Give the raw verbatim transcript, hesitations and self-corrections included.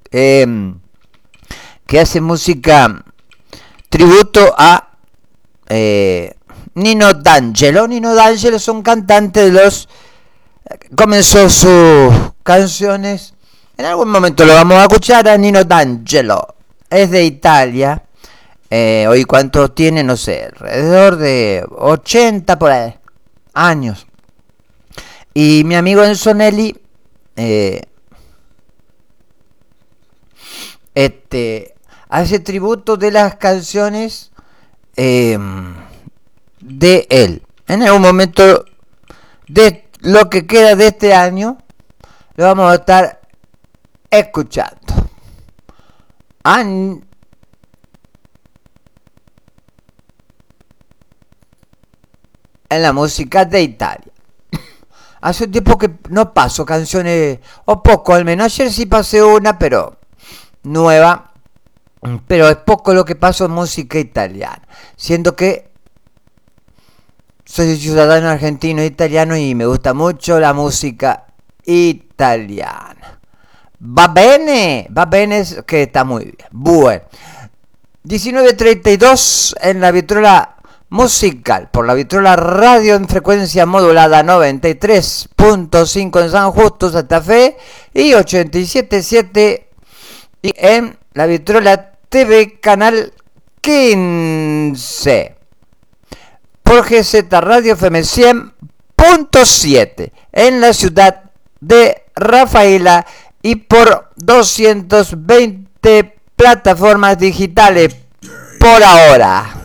eh, que hace música tributo a eh, Nino D'Angelo. Nino D'Angelo es un cantante de los... Comenzó sus canciones... En algún momento lo vamos a escuchar a Nino D'Angelo. Es de Italia. Eh, hoy cuánto tiene, no sé, alrededor de ochenta por ahí, años. Y mi amigo Enzo Nelly... Eh, este... hace tributo de las canciones eh, de él. En algún momento de lo que queda de este año lo vamos a estar escuchando. An- en la música de Italia. Hace un tiempo que no paso canciones, o poco al menos. Ayer sí pasé una, pero nueva. Pero es poco lo que paso en música italiana, siendo que soy ciudadano argentino e italiano y me gusta mucho la música italiana. Va bene, va bene, que está muy bien. Bueno, diecinueve treinta y dos en la vitrola musical, por la vitrola radio en frecuencia modulada noventa y tres punto cinco en San Justo, Santa Fe, y ochenta y siete punto siete y en la vitrola T V canal quince, por G Z Radio F M cien punto siete en la ciudad de Rafaela y por doscientas veinte plataformas digitales por ahora.